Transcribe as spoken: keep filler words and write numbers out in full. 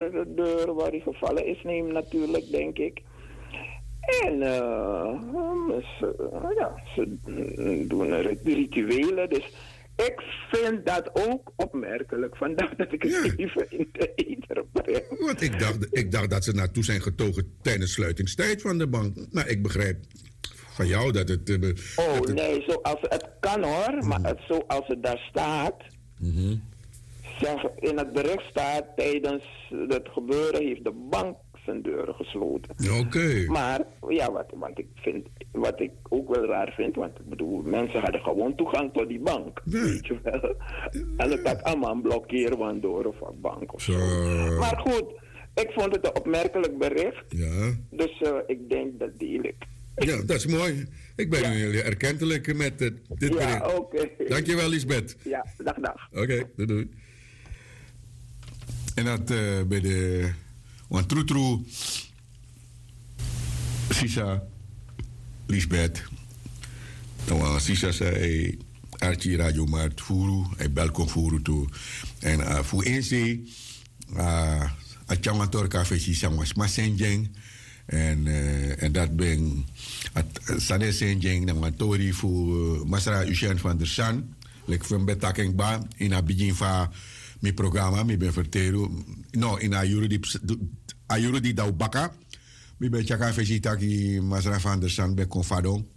de deur waar hij gevallen is neemt natuurlijk, denk ik. En uh, ze, ja, ze doen rituelen. Dus ik vind dat ook opmerkelijk. Vandaar dat ik het ja. even in de ether breng. Want ik dacht, ik dacht dat ze naartoe zijn getogen tijdens sluitingstijd van de bank. Maar ik begrijp van jou dat het... Uh, oh dat het... nee, zoals het kan hoor. Mm. Maar het, zoals het daar staat... Mm-hmm. Zeg, in het bericht staat, tijdens het gebeuren heeft de bank zijn deuren gesloten. Oké. Okay. Maar, ja, wat, want ik vind, wat ik ook wel raar vind, want ik bedoel, mensen hadden gewoon toegang tot die bank. Nee. Weet je wel. En het had allemaal een blokkeerwand door of een bank of zo. zo. Maar goed, ik vond het een opmerkelijk bericht. Ja. Dus uh, ik denk dat deel ik. Ja, dat is mooi. Ik ben ja. jullie erkentelijk met uh, dit bericht. Ja, oké. Okay. Dankjewel, Lisbeth. Ja, dag, dag. Oké, okay, doei, doei. En dat uh, bij de... Want troe troe... Sisa... Lisbeth... Dan Sisa zei... Archie Radio Mart Furu... Hij belkom Furu toe... En uh, voor inzee... Uh, Achangator Café Sisa was Masenjeng... En, uh, en dat ben... Sane Senjeng... Dan was Tori voor... Masra Ushen van der San... Lek van betaking ba... In het begin van... Mijn programma, ik ben vertero. No, in Ayurudi, Ayurudi Daubaka. Ik ben chaka visita ki Masra van der San bij Confadon.